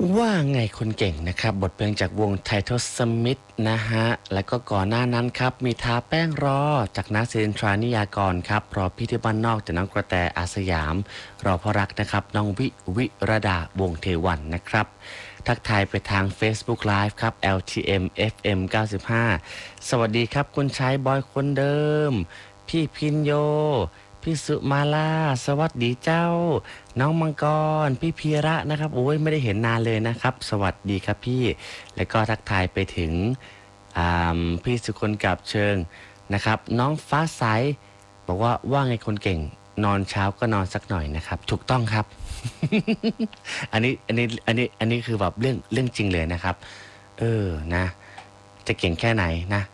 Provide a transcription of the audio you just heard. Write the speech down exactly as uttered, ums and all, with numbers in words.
ว่าไงคนเก่งนะครับบทเพลงจากวง Title Smith นะฮะแล้วก็ก่อนหน้านั้นครับมีทาแป้งรอจากนักศิลปานิยากรครับรอพี่ที่บ้านนอกจากน้องกระแตอาสยามรอพรักนะครับน้องวิวิรดาวงเทวันนะครับทักทายไปทาง Facebook Live ครับ แอล ที เอ็ม เอฟ เอ็ม เก้าสิบห้า สวัสดีครับคุณชายบอยคนเดิมพี่พินโยพี่สุมาลาสวัสดีเจ้าน้องมังกรพี่พีระนะครับโอ้ยไม่ได้เห็นนานเลยนะครับสวัสดีครับพี่แล้วก็ทักทายไปถึงพี่สุคนกับเชิงนะครับน้องฟ้าใสบอกว่าว่าไงคนเก่งนอนเช้าก็นอนสักหน่อยนะครับถูกต้องครับ อันนี้อันนี้อันนี้อันนี้คือแบบเรื่องเรื่องจริงเลยนะครับเออนะจะเก่งแค่ไหนนะ